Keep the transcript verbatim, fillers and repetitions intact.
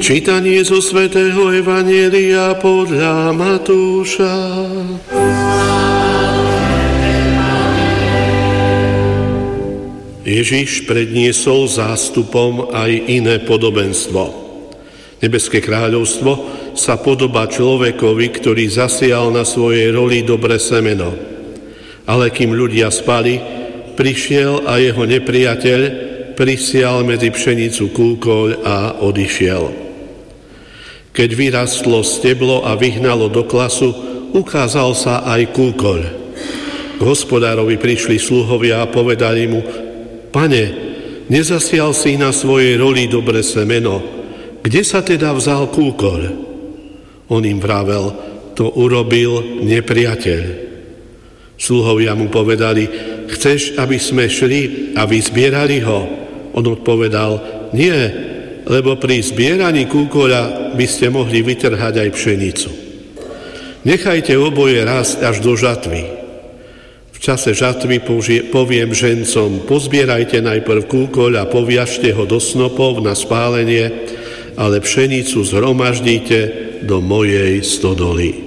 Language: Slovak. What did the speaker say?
Čítanie zo svätého Evanjelia podľa Matúša. Ježiš predniesol zástupom aj iné podobenstvo. Nebeské kráľovstvo sa podobá človekovi, ktorý zasial na svojej roli dobré semeno. Ale kým ľudia spali, prišiel a jeho nepriateľ prisial medzi pšenicu kúkoľ a odišiel. Keď vyrastlo steblo a vyhnalo do klasu, ukázal sa aj kúkoľ. K hospodárovi prišli sluhovia a povedali mu: Pane, nezasial si na svojej roli dobre semeno, kde sa teda vzal kúkoľ? On im vravel: To urobil nepriateľ. Sluhovia mu povedali: Chceš, aby sme šli a vyzbierali ho? On odpovedal: Nie, lebo pri zbieraní kúkoľa by ste mohli vytrhať aj pšenicu. Nechajte oboje rásť až do žatvy. V čase žatvy poviem žencom: Pozbierajte najprv kúkoľ a poviažte ho do snopov na spálenie, ale pšenicu zhromaždíte do mojej stodoly.